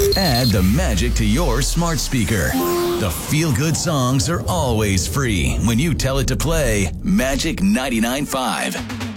Add the magic to your smart speaker. The feel-good songs are always free when you tell it to play Magic 99.5.